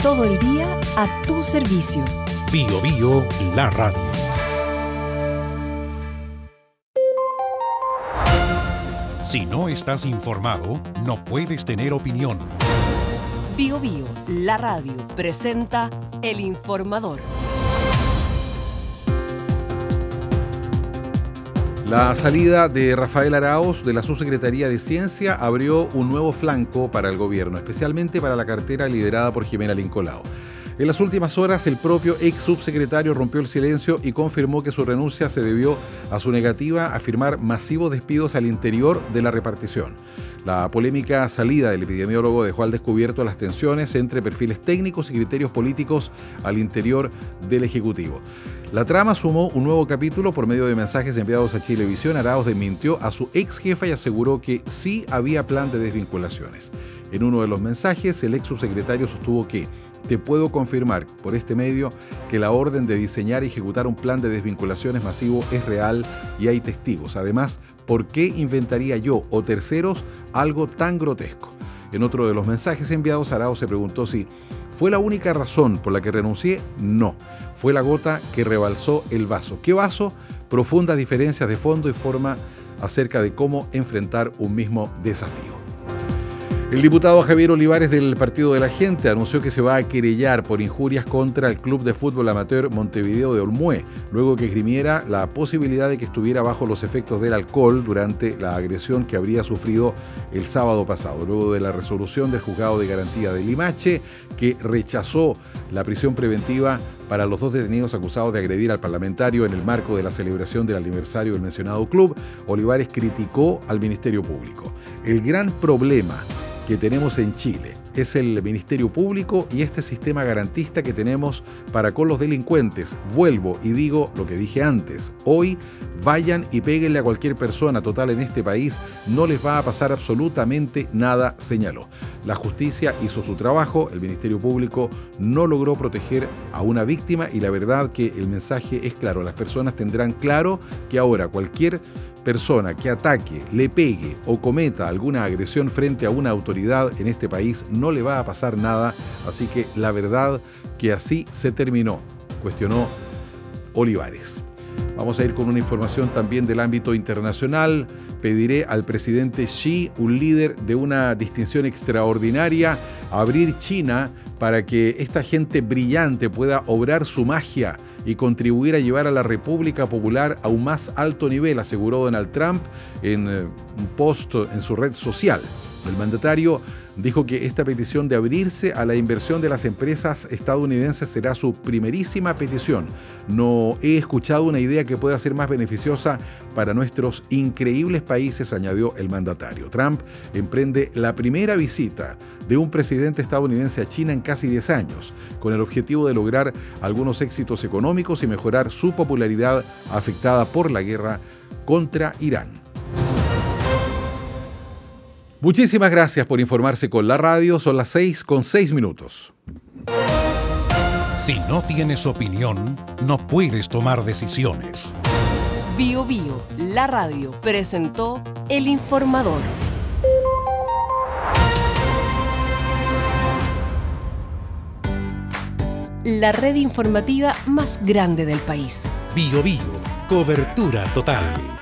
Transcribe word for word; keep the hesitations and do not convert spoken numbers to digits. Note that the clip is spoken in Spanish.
Todo el día a tu servicio. Bio Bio, la radio. Si no estás informado, no puedes tener opinión. Bio Bio, la radio, presenta El Informador. La salida de Rafael Araoz de la Subsecretaría de Ciencia abrió un nuevo flanco para el gobierno, especialmente para la cartera liderada por Jimena Lincolao. En las últimas horas, el propio ex subsecretario rompió el silencio y confirmó que su renuncia se debió a su negativa a firmar masivos despidos al interior de la repartición. La polémica salida del epidemiólogo dejó al descubierto las tensiones entre perfiles técnicos y criterios políticos al interior del Ejecutivo. La trama sumó un nuevo capítulo por medio de mensajes enviados a Chilevisión. Araoz desmintió a su ex jefa y aseguró que sí había plan de desvinculaciones. En uno de los mensajes, el ex subsecretario sostuvo que te puedo confirmar por este medio que la orden de diseñar y ejecutar un plan de desvinculaciones masivo es real y hay testigos. Además, ¿por qué inventaría yo o terceros algo tan grotesco? En otro de los mensajes enviados, Araoz se preguntó si ¿fue la única razón por la que renuncié? No. Fue la gota que rebalsó el vaso. ¿Qué vaso? Profundas diferencias de fondo y forma acerca de cómo enfrentar un mismo desafío. El diputado Javier Olivares del Partido de la Gente anunció que se va a querellar por injurias contra el Club de Fútbol Amateur Montevideo de Olmué, luego que esgrimiera la posibilidad de que estuviera bajo los efectos del alcohol durante la agresión que habría sufrido el sábado pasado, luego de la resolución del Juzgado de Garantía de Limache, que rechazó la prisión preventiva para los dos detenidos acusados de agredir al parlamentario en el marco de la celebración del aniversario del mencionado club. Olivares criticó al Ministerio Público. El gran problema que tenemos en Chile es el Ministerio Público y este sistema garantista que tenemos para con los delincuentes. Vuelvo y digo lo que dije antes. Hoy vayan y péguenle a cualquier persona. Total, en este país no les va a pasar absolutamente nada, señaló. La justicia hizo su trabajo, el Ministerio Público no logró proteger a una víctima y la verdad que el mensaje es claro. Las personas tendrán claro que ahora cualquier persona que ataque, le pegue o cometa alguna agresión frente a una autoridad en este país no le va a pasar nada, así que la verdad que así se terminó, cuestionó Olivares. Vamos a ir con una información también del ámbito internacional. Pediré al presidente Xi, un líder de una distinción extraordinaria, abrir China para que esta gente brillante pueda obrar su magia y contribuir a llevar a la República Popular a un más alto nivel, aseguró Donald Trump en un post en su red social. El mandatario dijo que esta petición de abrirse a la inversión de las empresas estadounidenses será su primerísima petición. No he escuchado una idea que pueda ser más beneficiosa para nuestros increíbles países, añadió el mandatario. Trump emprende la primera visita de un presidente estadounidense a China en casi diez años, con el objetivo de lograr algunos éxitos económicos y mejorar su popularidad afectada por la guerra contra Irán. Muchísimas gracias por informarse con la radio. Son las seis con seis minutos. Si no tienes opinión, no puedes tomar decisiones. Bio Bio, la radio, presentó El Informador. La red informativa más grande del país. Bio Bio, cobertura total.